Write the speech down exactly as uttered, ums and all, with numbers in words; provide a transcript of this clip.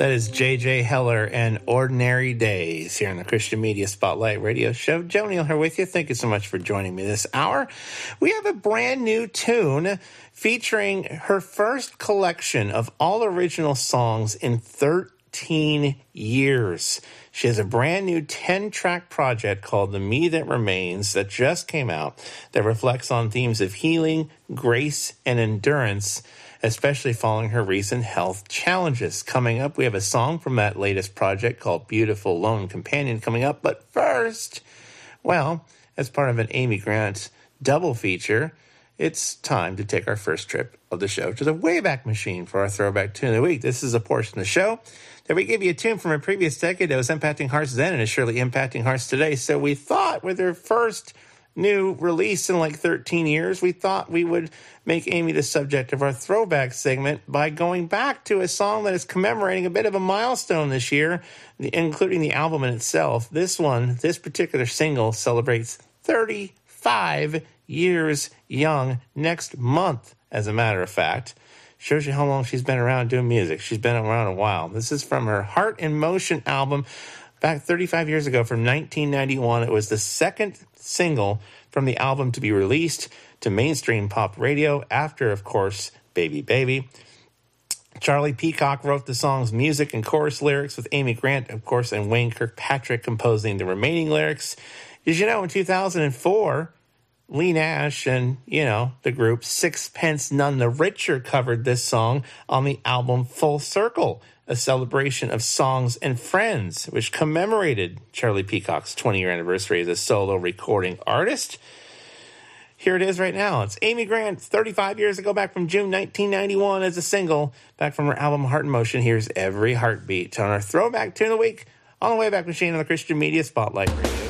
That is J J Heller and Ordinary Days here on the Christian Media Spotlight Radio Show. Joe Neal here with you. Thank you so much for joining me this hour. We have a brand new tune featuring her first collection of all original songs in thirteen years. She has a brand new ten-track project called The Me That Remains that just came out that reflects on themes of healing, grace, and endurance, especially following her recent health challenges. Coming up, we have a song from that latest project called Beautiful Lone Companion coming up. But first, well, as part of an Amy Grant double feature, it's time to take our first trip of the show to the Wayback Machine for our Throwback Tune of the Week. This is a portion of the show that we give you a tune from a previous decade that was impacting hearts then and is surely impacting hearts today. So we thought with her first new release in like thirteen years, we thought we would make Amy the subject of our throwback segment by going back to a song that is commemorating a bit of a milestone this year, including the album in itself. This one, this particular single, celebrates thirty-five years young next month, as a matter of fact. Shows you how long she's been around doing music. She's been around a while. This is from her Heart in Motion album back thirty-five years ago from nineteen ninety-one. It was the second single from the album to be released to mainstream pop radio after, of course, Baby Baby. Charlie Peacock wrote the song's music and chorus lyrics with Amy Grant, of course, and Wayne Kirkpatrick composing the remaining lyrics. As you know, in two thousand four, Lee Nash and, you know, the group Sixpence None the Richer covered this song on the album Full Circle, a celebration of songs and friends, which commemorated Charlie Peacock's twenty-year anniversary as a solo recording artist. Here it is right now. It's Amy Grant, thirty-five years ago, back from June nineteen ninety-one as a single, back from her album Heart in Motion. Here's Every Heartbeat on our Throwback Tune of the Week on the Wayback Machine on the Christian Media Spotlight Radio.